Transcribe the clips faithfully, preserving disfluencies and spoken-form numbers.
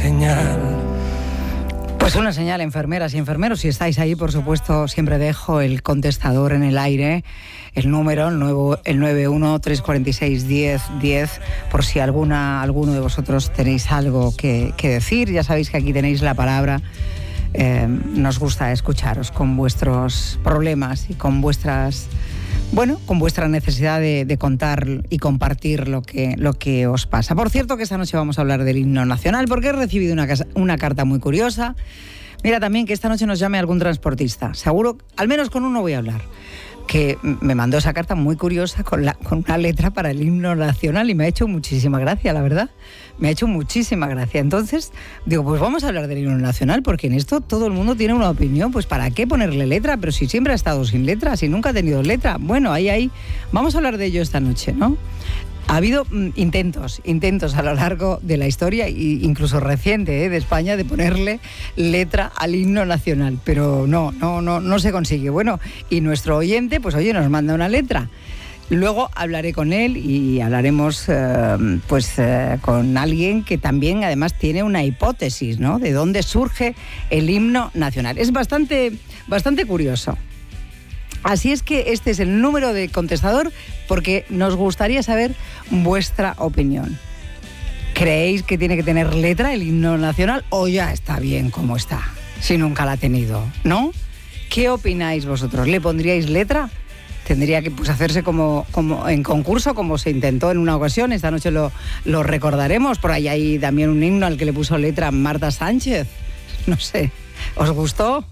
señal. Pues una señal, enfermeras y enfermeros. Si estáis ahí, por supuesto, siempre dejo el contestador en el aire, el número, el, nuevo, el nueve uno tres cuatro seis diez diez, por si alguna, alguno de vosotros tenéis algo que, que decir. Ya sabéis que aquí tenéis la palabra. Eh, nos gusta escucharos con vuestros problemas y con vuestras... Bueno, con vuestra necesidad de, de contar y compartir lo que, lo que os pasa. Por cierto, que esta noche vamos a hablar del himno nacional, porque he recibido una, casa, una carta muy curiosa. Mira, también que esta noche nos llame algún transportista. Seguro, al menos con uno voy a hablar. Que me mandó esa carta muy curiosa con, la, con una letra para el himno nacional y me ha hecho muchísima gracia, la verdad. Me ha hecho muchísima gracia. Entonces, digo, pues vamos a hablar del himno nacional, porque en esto todo el mundo tiene una opinión. Pues ¿para qué ponerle letra? Pero si siempre ha estado sin letra, si nunca ha tenido letra. Bueno, ahí, ahí, vamos a hablar de ello esta noche, ¿no? Ha habido mm, intentos, intentos a lo largo de la historia, e incluso reciente, ¿eh? de España, de ponerle letra al himno nacional, pero no, no, no, no se consigue. Bueno, y nuestro oyente, pues oye, nos manda una letra. Luego hablaré con él y hablaremos eh, pues eh, con alguien que también además tiene una hipótesis, ¿no? De dónde surge el himno nacional. Es bastante, bastante curioso. Así es que este es el número de contestador, porque nos gustaría saber vuestra opinión. ¿Creéis que tiene que tener letra el himno nacional o ya está bien como está, si nunca la ha tenido, ¿no? ¿Qué opináis vosotros? ¿Le pondríais letra? Tendría que pues, hacerse como, como en concurso, como se intentó en una ocasión. Esta noche lo, lo recordaremos. Por ahí hay también un himno al que le puso letra Marta Sánchez. No sé, ¿os gustó?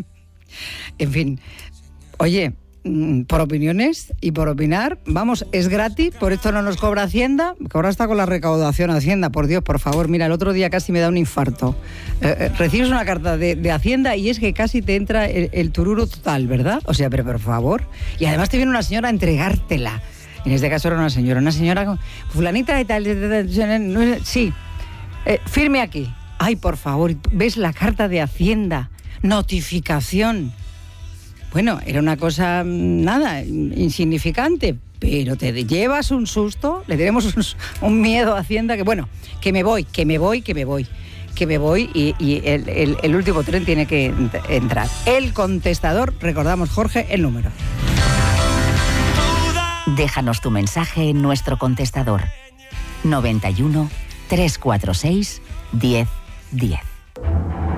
En fin... Oye, por opiniones y por opinar, vamos, es gratis, por esto no nos cobra Hacienda, que ahora está con la recaudación Hacienda, por Dios, por favor, mira, el otro día casi me da un infarto. Eh, eh, recibes una carta de, de Hacienda y es que casi te entra el, el tururo total, ¿verdad? O sea, pero por favor, y además te viene una señora a entregártela. En este caso era una señora, una señora con fulanita y tal, sí, eh, firme aquí. Ay, por favor, ves la carta de Hacienda, notificación. Bueno, era una cosa, nada, insignificante, pero te llevas un susto, le tenemos un, un miedo a Hacienda, que bueno, que me voy, que me voy, que me voy, que me voy y, y el, el, el último tren tiene que entrar. El contestador, recordamos, Jorge, el número. Déjanos tu mensaje en nuestro contestador noventa y uno, trescientos cuarenta y seis, diez diez.